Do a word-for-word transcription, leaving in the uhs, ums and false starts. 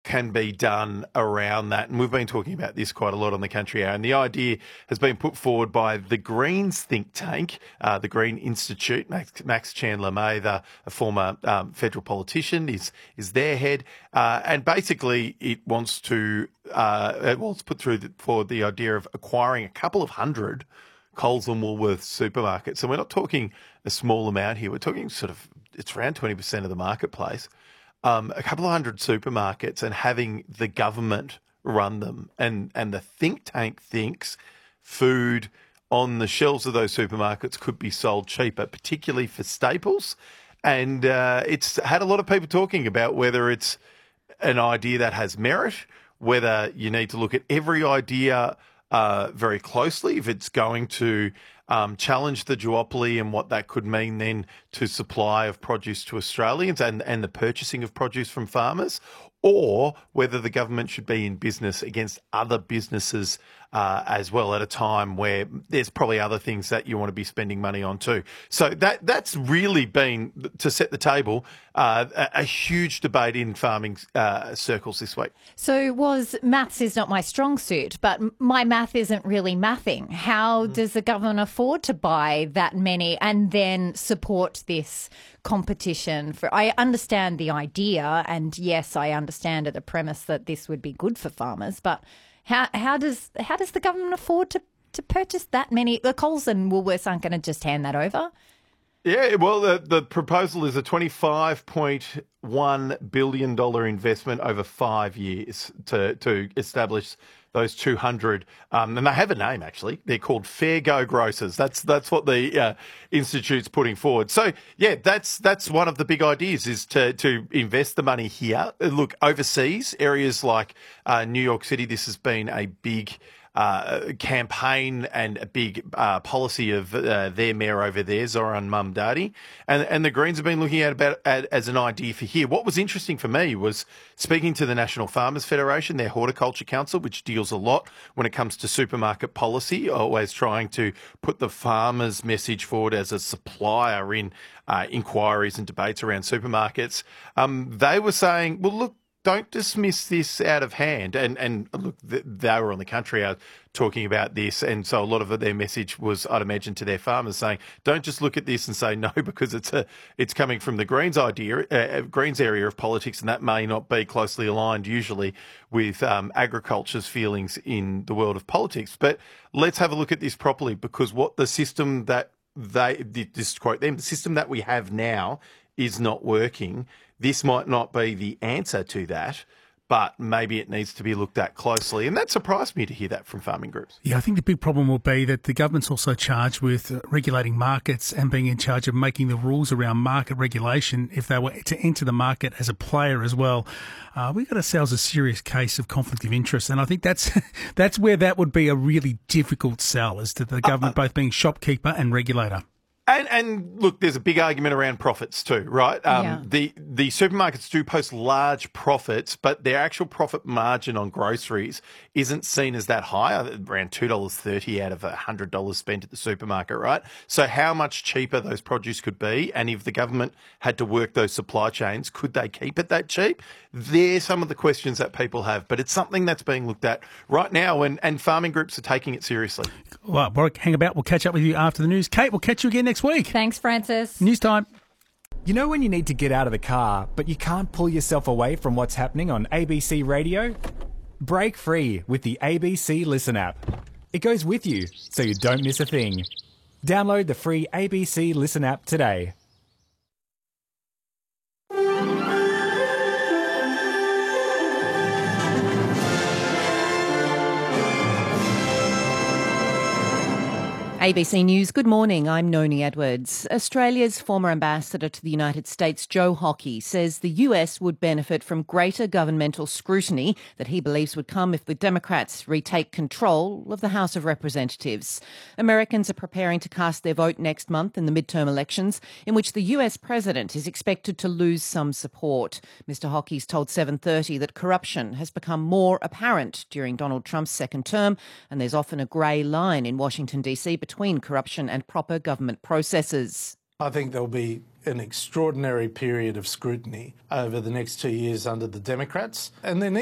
can be done around that. And we've been talking about this quite a lot on the Country Hour. And the idea has been put forward by the Greens think tank, uh, the Green Institute. Max, Max Chandler Mather, a former um, federal politician, is is their head. Uh, and basically it wants to, uh, well, it's put through the, for the idea of acquiring a couple of hundred Coles and Woolworths supermarkets. And we're not talking a small amount here. We're talking sort of, it's around twenty percent of the marketplace. Um, a couple of hundred supermarkets and having the government run them. And, and the think tank thinks food on the shelves of those supermarkets could be sold cheaper, particularly for staples. And uh, it's had a lot of people talking about whether it's an idea that has merit, whether you need to look at every idea uh, very closely, if it's going to Um, challenge the duopoly and what that could mean then to supply of produce to Australians and, and the purchasing of produce from farmers, or whether the government should be in business against other businesses uh, as well at a time where there's probably other things that you want to be spending money on too. So that that's really been, to set the table, uh, a, a huge debate in farming uh, circles this week. So was maths is not my strong suit, but my math isn't really mathing. How mm. does the government afford to buy that many and then support this competition? For I understand the idea, and yes, I understand the premise that this would be good for farmers, but how how does how does the government afford to, to purchase that many? The Coles and Woolworths aren't going to just hand that over. Yeah, well, the, the proposal is a twenty-five point one billion dollars investment over five years to, to establish those two hundred. Um, and they have a name, actually. They're called Fair Go Grocers. That's that's what the uh, Institute's putting forward. So, yeah, that's that's one of the big ideas, is to, to invest the money here. Look, overseas, areas like uh, New York City, this has been a big Uh, campaign and a big uh, policy of uh, their mayor over there, Zoran Mamdani, and and the Greens have been looking at about at, as an idea for here. What was interesting for me was speaking to the National Farmers Federation, their Horticulture Council, which deals a lot when it comes to supermarket policy, always trying to put the farmers' message forward as a supplier in uh, inquiries and debates around supermarkets. Um, they were saying, well, look, don't dismiss this out of hand. And, and look, they were on the Country Hour talking about this. And so a lot of their message was, I'd imagine, to their farmers saying, don't just look at this and say no, because it's a, it's coming from the Greens idea, uh, Greens area of politics, and that may not be closely aligned usually with um, agriculture's feelings in the world of politics. But let's have a look at this properly, because what the system that they, this quote them, the system that we have now is not working. This might not be the answer to that, but maybe it needs to be looked at closely. And that surprised me to hear that from farming groups. Yeah, I think the big problem will be that the government's also charged with uh, regulating markets and being in charge of making the rules around market regulation if they were to enter the market as a player as well. Uh, we've got ourselves a serious case of conflict of interest, and I think that's that's where that would be a really difficult sell, is to the government uh, uh, both being shopkeeper and regulator. And, and look, there's a big argument around profits too, right? Um, yeah. The the supermarkets do post large profits, but their actual profit margin on groceries isn't seen as that high, around two dollars thirty out of one hundred dollars spent at the supermarket, right? So how much cheaper those produce could be, and if the government had to work those supply chains, could they keep it that cheap? They're some of the questions that people have, but it's something that's being looked at right now, and, and farming groups are taking it seriously. Well, Warwick, hang about. We'll catch up with you after the news. Kate, we'll catch you again next week. Thanks, Francis. News time. You know when you need to get out of the car, but you can't pull yourself away from what's happening on A B C Radio? Break free with the A B C Listen app. It goes with you, so you don't miss a thing. Download the free A B C Listen app today. A B C News, good morning. I'm Noni Edwards. Australia's former ambassador to the United States, Joe Hockey, says the U S would benefit from greater governmental scrutiny that he believes would come if the Democrats retake control of the House of Representatives. Americans are preparing to cast their vote next month in the midterm elections, in which the U S president is expected to lose some support. Mister Hockey's told seven thirty that corruption has become more apparent during Donald Trump's second term, and there's often a grey line in Washington, D C between corruption and proper government processes. I think there'll be an extraordinary period of scrutiny over the next two years under the Democrats, and there